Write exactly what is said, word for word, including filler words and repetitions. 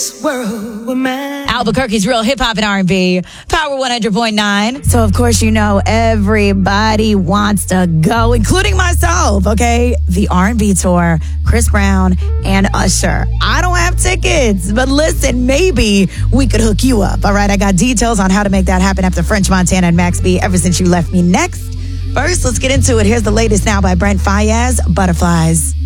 Albuquerque's Real Hip Hop and R and B, Power one hundred point nine. So, of course, you know, everybody wants to go, including myself, okay? The R and B tour, Chris Brown and Usher. I don't have tickets, but listen, maybe we could hook you up, all right? I got details on how to make that happen after French Montana and Max B, Ever Since You Left Me. Next, first, let's get into it. Here's the latest now by Brent Faiyaz, Butterflies.